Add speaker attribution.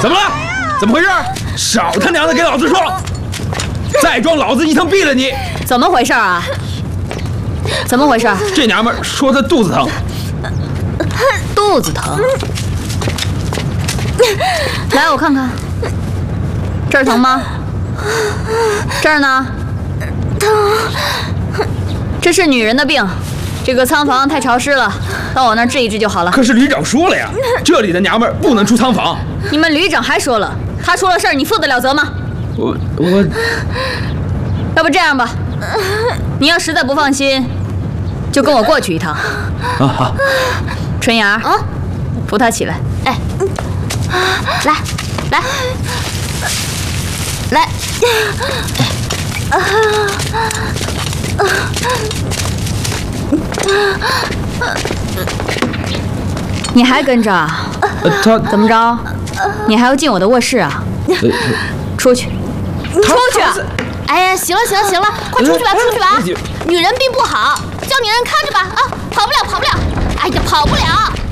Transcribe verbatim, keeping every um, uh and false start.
Speaker 1: 怎么了？怎么回事？少他娘的给老子说！再装，老子一枪毙了你！
Speaker 2: 怎么回事啊？怎么回事？
Speaker 1: 这娘们儿说她肚子疼。
Speaker 2: 肚子疼？来，我看看，这儿疼吗？这儿呢？
Speaker 3: 疼。
Speaker 2: 这是女人的病，这个仓房太潮湿了，到我那儿治一治就好了。
Speaker 1: 可是旅长说了呀，这里的娘们儿不能出仓房。
Speaker 2: 你们旅长还说了，他出了事儿，你负得了责吗？
Speaker 1: 我我，
Speaker 2: 要不这样吧，你要实在不放心，就跟我过去一趟。
Speaker 1: 啊好。
Speaker 2: 春芽啊，扶他起来。
Speaker 3: 哎，来来来。
Speaker 2: 你还跟着啊？
Speaker 1: 他
Speaker 2: 怎么着？你还要进我的卧室啊？出去！出去！
Speaker 3: 哎呀，行了行了行了，快出去吧出去吧！女人病不好，叫女人看着吧啊！跑不了跑不了！哎呀，跑不了！